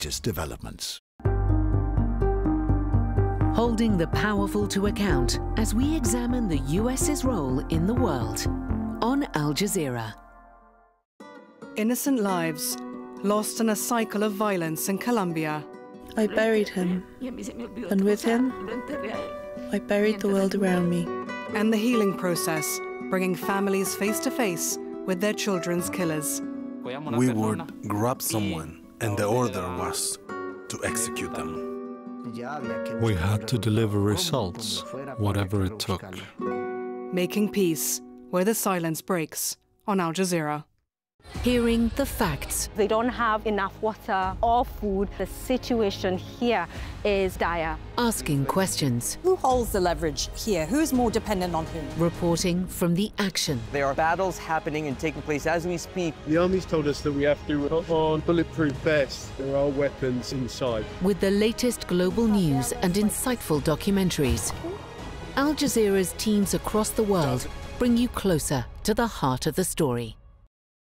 latest developments. Holding the powerful to account as we examine the US's role in the world on Al Jazeera. Innocent lives lost in a cycle of violence in Colombia. I buried him, and with him, I buried the world around me. And the healing process, bringing families face to face with their children's killers. We would grab someone, and the order was to execute them. We had to deliver results, whatever it took. Making peace where the silence breaks on Al Jazeera. Hearing the facts. They don't have enough water or food. The situation here is dire. Asking questions. Who holds the leverage here? Who's more dependent on whom? Reporting from the action. There are battles happening and taking place as we speak. The army's told us that we have to put on bulletproof vests. There are weapons inside. With the latest global news and insightful documentaries, Al Jazeera's teams across the world bring you closer to the heart of the story.